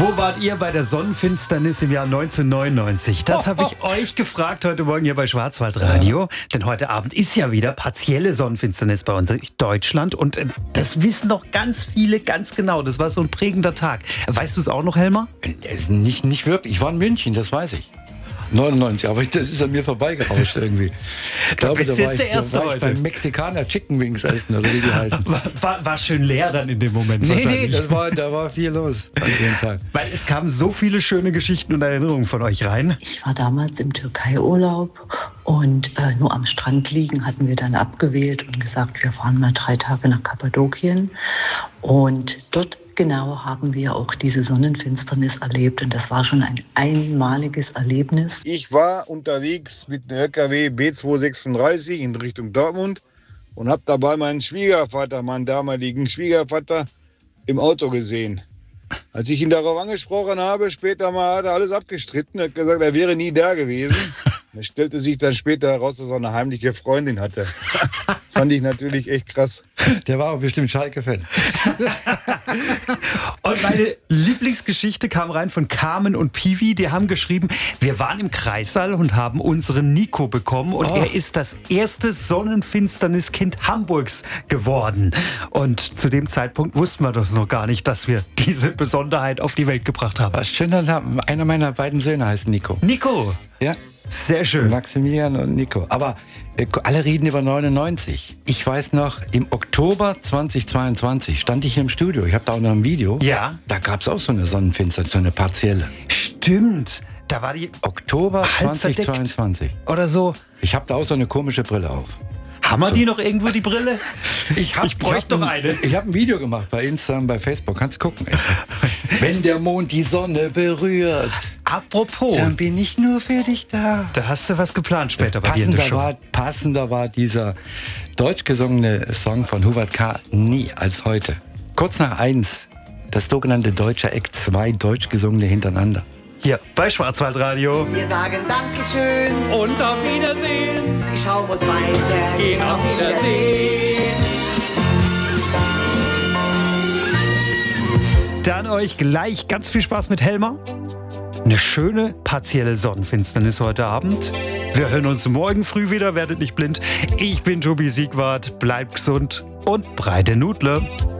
Wo wart ihr bei der Sonnenfinsternis im Jahr 1999? Das habe ich euch gefragt heute Morgen hier bei Schwarzwaldradio. Denn heute Abend ist ja wieder partielle Sonnenfinsternis bei uns in Deutschland. Und das wissen noch ganz viele ganz genau. Das war so ein prägender Tag. Weißt du es auch noch, Helmer? Nicht wirklich. Ich war in München, das weiß ich. 99, aber das ist an mir vorbeigerauscht irgendwie. Ich glaube, da war ich beim Mexikaner Chicken Wings essen, oder wie die heißen. War schön leer dann in dem Moment. Nee, da war viel los an dem Tag. Weil es kamen so viele schöne Geschichten und Erinnerungen von euch rein. Ich war damals im Türkei-Urlaub und nur am Strand liegen hatten wir dann abgewählt und gesagt, wir fahren mal 3 Tage nach Kappadokien. Und dort genau haben wir auch diese Sonnenfinsternis erlebt und das war schon ein einmaliges Erlebnis. Ich war unterwegs mit dem LKW B236 in Richtung Dortmund und habe dabei meinen Schwiegervater, meinen damaligen Schwiegervater, im Auto gesehen. Als ich ihn darauf angesprochen habe, später mal hat er alles abgestritten, er hat gesagt, er wäre nie da gewesen. Es stellte sich dann später heraus, dass er eine heimliche Freundin hatte. Fand ich natürlich echt krass. Der war auch bestimmt Schalke-Fan. Und meine Lieblingsgeschichte kam rein von Carmen und Piwi. Die haben geschrieben, wir waren im Kreissaal und haben unseren Nico bekommen. Und er ist das erste Sonnenfinsterniskind Hamburgs geworden. Und zu dem Zeitpunkt wussten wir das noch gar nicht, dass wir diese Besonderheit auf die Welt gebracht haben. Was schöner Name. Einer meiner beiden Söhne heißt Nico. Nico? Ja. Sehr schön. Maximilian und Nico. Aber alle reden über 99. Ich weiß noch, im Oktober 2022 stand ich hier im Studio. Ich habe da auch noch ein Video. Ja. Da gab es auch so eine Sonnenfinsternis, so eine partielle. Stimmt. Da war die Oktober 2022. Oder so. Ich habe da auch so eine komische Brille auf. Haben wir die noch irgendwo, die Brille? Ich bräuchte doch eine. Ich habe ein Video gemacht bei Instagram, bei Facebook. Kannst gucken. Wenn der Mond die Sonne berührt. Apropos. Dann bin ich nur für dich da. Da hast du was geplant später bei dir in der Show. Passender war dieser deutsch gesungene Song von Hubert K. nie als heute. Kurz nach 1, das sogenannte deutsche Act, 2 deutsch gesungene hintereinander. Hier bei Schwarzwaldradio. Wir sagen Dankeschön Und auf Wiedersehen. Die Schau muss weiter Gehen auf Wiedersehen. Dann euch gleich ganz viel Spaß mit Helmer. Eine schöne partielle Sonnenfinsternis heute Abend. Wir hören uns morgen früh wieder, werdet nicht blind. Ich bin Tobi Siegwart, bleibt gesund und breite Nudle.